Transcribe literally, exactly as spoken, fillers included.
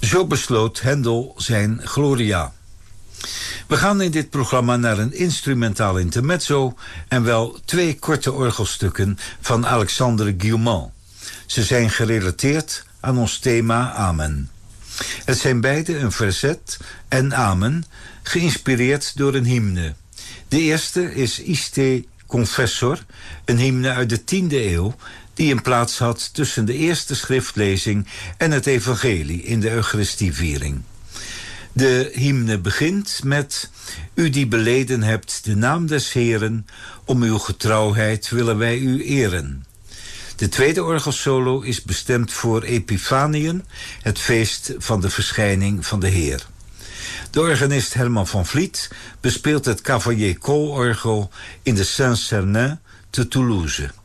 Zo besloot Handel zijn Gloria. We gaan in dit programma naar een instrumentaal intermezzo en wel twee korte orgelstukken van Alexandre Guilmant. Ze zijn gerelateerd aan ons thema Amen. Het zijn beide een verzet en Amen, geïnspireerd door een hymne. De eerste is Iste Confessor, een hymne uit de tiende eeuw die een plaats had tussen de eerste schriftlezing en het evangelie in de Eucharistieviering. De hymne begint met: U die beleden hebt de naam des Heeren, om uw getrouwheid willen wij u eren. De tweede orgelsolo is bestemd voor Epifaniën, het feest van de verschijning van de Heer. De organist Herman van Vliet bespeelt het Cavalier koororgel in de Saint-Cernin te Toulouse.